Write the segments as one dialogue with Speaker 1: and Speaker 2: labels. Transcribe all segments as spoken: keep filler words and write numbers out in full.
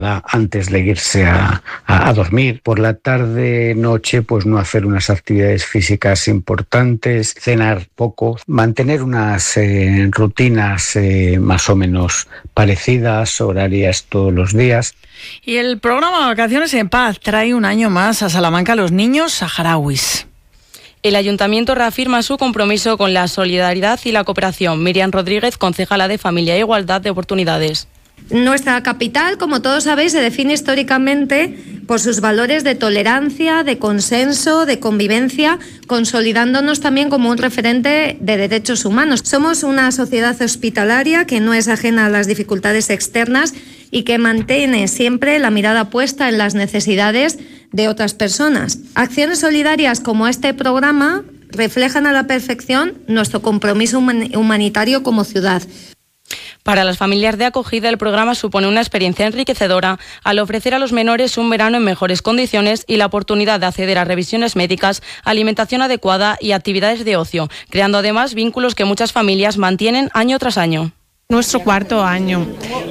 Speaker 1: antes de irse a, a, a dormir. Por la tarde, noche, pues no hacer unas actividades físicas importantes, cenar poco, mantener unas eh, rutinas eh, más o menos parecidas, horarias todos los días.
Speaker 2: Y el programa Vacaciones en Paz trae un año más a Salamanca a los niños saharauis.
Speaker 3: El Ayuntamiento reafirma su compromiso con la solidaridad y la cooperación. Miriam Rodríguez, concejala de Familia e Igualdad de Oportunidades.
Speaker 4: Nuestra capital, como todos sabéis, se define históricamente por sus valores de tolerancia, de consenso, de convivencia, consolidándonos también como un referente de derechos humanos. Somos una sociedad hospitalaria que no es ajena a las dificultades externas y que mantiene siempre la mirada puesta en las necesidades de otras personas. Acciones solidarias como este programa reflejan a la perfección nuestro compromiso humanitario como ciudad.
Speaker 3: Para las familias de acogida, el programa supone una experiencia enriquecedora al ofrecer a los menores un verano en mejores condiciones y la oportunidad de acceder a revisiones médicas, alimentación adecuada y actividades de ocio, creando además vínculos que muchas familias mantienen año tras año.
Speaker 5: Nuestro cuarto año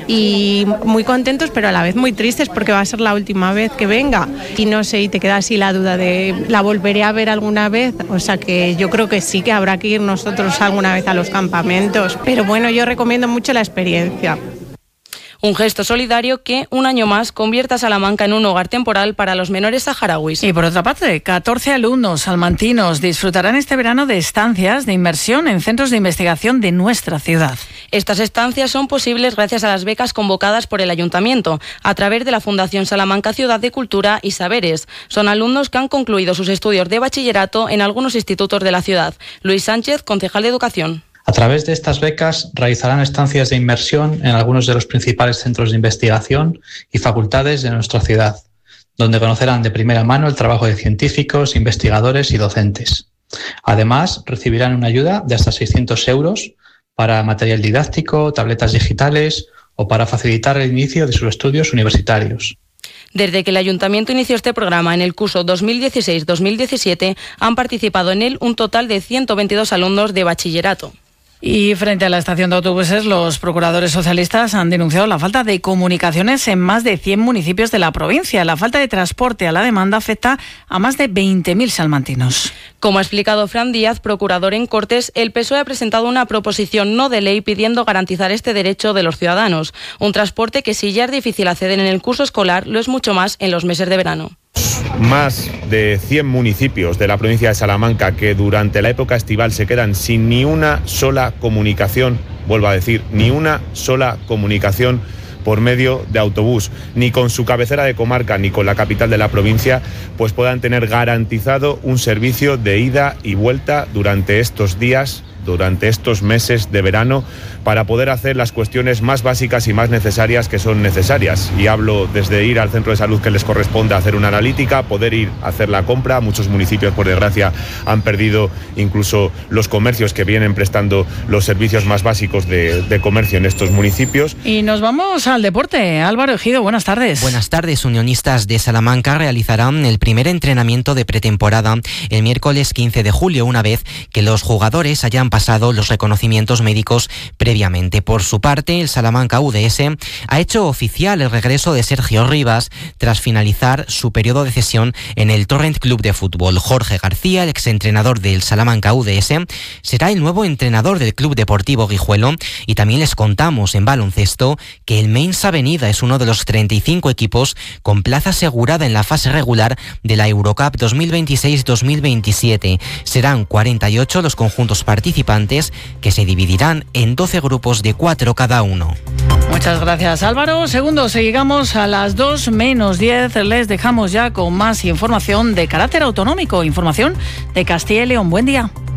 Speaker 5: y muy contentos pero a la vez muy tristes porque va a ser la última vez que venga y no sé, y te queda así la duda de ¿la volveré a ver alguna vez? O sea que yo creo que sí, que habrá que ir nosotros alguna vez a los campamentos, pero bueno, yo recomiendo mucho la experiencia.
Speaker 3: Un gesto solidario que, un año más, convierte a Salamanca en un hogar temporal para los menores saharauis.
Speaker 2: Y por otra parte, catorce alumnos salmantinos disfrutarán este verano de estancias de inmersión en centros de investigación de nuestra ciudad.
Speaker 3: Estas estancias son posibles gracias a las becas convocadas por el Ayuntamiento, a través de la Fundación Salamanca Ciudad de Cultura y Saberes. Son alumnos que han concluido sus estudios de bachillerato en algunos institutos de la ciudad. Luis Sánchez, concejal de Educación.
Speaker 6: A través de estas becas realizarán estancias de inmersión en algunos de los principales centros de investigación y facultades de nuestra ciudad, donde conocerán de primera mano el trabajo de científicos, investigadores y docentes. Además, recibirán una ayuda de hasta seiscientos euros para material didáctico, tabletas digitales o para facilitar el inicio de sus estudios universitarios.
Speaker 3: Desde que el Ayuntamiento inició este programa en el curso dos mil dieciséis dos mil diecisiete, han participado en él un total de ciento veintidós alumnos de bachillerato.
Speaker 2: Y frente a la estación de autobuses, los procuradores socialistas han denunciado la falta de comunicaciones en más de cien municipios de la provincia. La falta de transporte a la demanda afecta a más de veinte mil salmantinos.
Speaker 3: Como ha explicado Fran Díaz, procurador en Cortes, el P S O E ha presentado una proposición no de ley pidiendo garantizar este derecho de los ciudadanos. Un transporte que, si ya es difícil acceder en el curso escolar, lo es mucho más en los meses de verano.
Speaker 7: Más de cien municipios de la provincia de Salamanca que durante la época estival se quedan sin ni una sola comunicación, vuelvo a decir, ni una sola comunicación por medio de autobús, ni con su cabecera de comarca ni con la capital de la provincia, pues puedan tener garantizado un servicio de ida y vuelta durante estos días, durante estos meses de verano, para poder hacer las cuestiones más básicas y más necesarias que son necesarias. Y hablo desde ir al centro de salud que les corresponde a hacer una analítica, poder ir a hacer la compra. Muchos municipios, por desgracia, han perdido incluso los comercios que vienen prestando los servicios más básicos de, de comercio en estos municipios.
Speaker 2: Y nos vamos al deporte. Álvaro Ejido, buenas tardes.
Speaker 8: Buenas tardes. Unionistas de Salamanca realizarán el primer entrenamiento de pretemporada el miércoles quince de julio, una vez que los jugadores hayan pasado los reconocimientos médicos previamente. Por su parte, el Salamanca U D S ha hecho oficial el regreso de Sergio Rivas tras finalizar su periodo de cesión en el Torrent Club de Fútbol. Jorge García, el exentrenador del Salamanca U D S, será el nuevo entrenador del Club Deportivo Guijuelo, y también les contamos en baloncesto que el Mainz Avenida es uno de los treinta y cinco equipos con plaza asegurada en la fase regular de la Eurocup dos mil veintiséis dos mil veintisiete. Serán cuarenta y ocho los conjuntos participantes, que se dividirán en doce grupos de cuatro cada uno.
Speaker 2: Muchas gracias, Álvaro. Segundos, llegamos a las dos menos diez. Les dejamos ya con más información de carácter autonómico, información de Castilla y León. Buen día.